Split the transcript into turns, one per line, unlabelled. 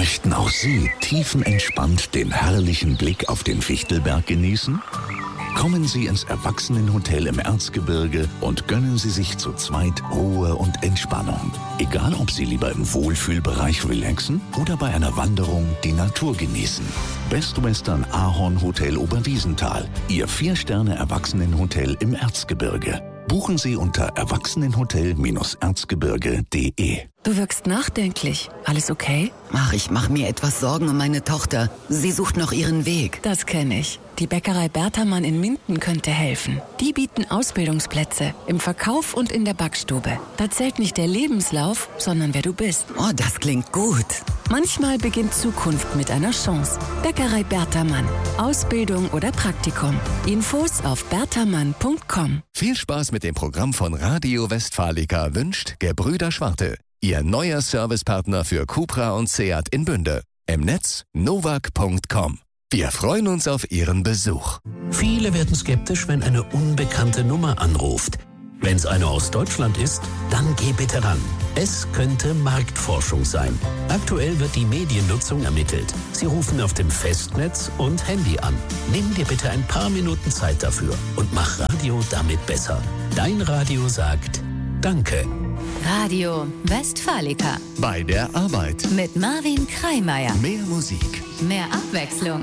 Möchten auch Sie tiefenentspannt den herrlichen Blick auf den Fichtelberg genießen? Kommen Sie ins Erwachsenenhotel im Erzgebirge und gönnen Sie sich zu zweit Ruhe und Entspannung. Egal, ob Sie lieber im Wohlfühlbereich relaxen oder bei einer Wanderung die Natur genießen. Best Western Ahorn Hotel Oberwiesenthal, Ihr 4-Sterne-Erwachsenenhotel im Erzgebirge. Buchen Sie unter erwachsenenhotel-erzgebirge.de.
Du wirkst nachdenklich. Alles okay?
Ach, ich mache mir etwas Sorgen um meine Tochter. Sie sucht noch ihren Weg.
Das kenne ich. Die Bäckerei Bertermann in Minden könnte helfen. Die bieten Ausbildungsplätze im Verkauf und in der Backstube. Da zählt nicht der Lebenslauf, sondern wer du bist.
Oh, das klingt gut.
Manchmal beginnt Zukunft mit einer Chance. Bäckerei Bertermann. Ausbildung oder Praktikum. Infos auf bertermann.com.
Viel Spaß mit dem Programm von Radio Westfalica wünscht Gebrüder Schwarte. Ihr neuer Servicepartner für Cupra und Seat in Bünde. Im Netz novak.com. Wir freuen uns auf Ihren Besuch.
Viele werden skeptisch, wenn eine unbekannte Nummer anruft. Wenn es eine aus Deutschland ist, dann geh bitte ran. Es könnte Marktforschung sein. Aktuell wird die Mediennutzung ermittelt. Sie rufen auf dem Festnetz und Handy an. Nimm dir bitte ein paar Minuten Zeit dafür und mach Radio damit besser. Dein Radio sagt Danke.
Radio Westfalica.
Bei der Arbeit.
Mit Marvin Kreimeier.
Mehr Musik.
Mehr Abwechslung.